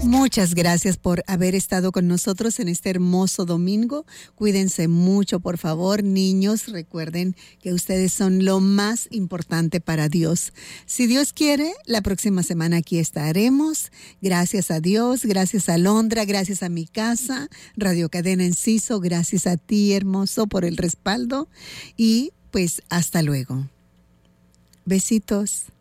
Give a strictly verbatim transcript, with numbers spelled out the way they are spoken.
Muchas gracias por haber estado con nosotros en este hermoso domingo. Cuídense mucho, por favor, niños. Recuerden que ustedes son lo más importante para Dios. Si Dios quiere, la próxima semana aquí estaremos. Gracias a Dios, gracias a Londra, gracias a mi casa, Radio Cadena Enciso. Gracias a ti, hermoso, por el respaldo. Y pues hasta luego. Besitos.